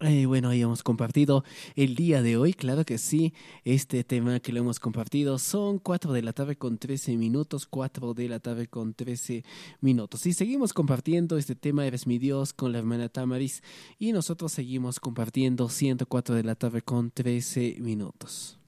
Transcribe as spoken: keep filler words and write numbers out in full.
Eh, bueno, ahí hemos compartido el día de hoy, claro que sí, este tema que lo hemos compartido son cuatro de la tarde con trece minutos, cuatro de la tarde con trece minutos. Y seguimos compartiendo este tema, Eres mi Dios, con la hermana Tamaris, y nosotros seguimos compartiendo ciento cuatro de la tarde con trece minutos.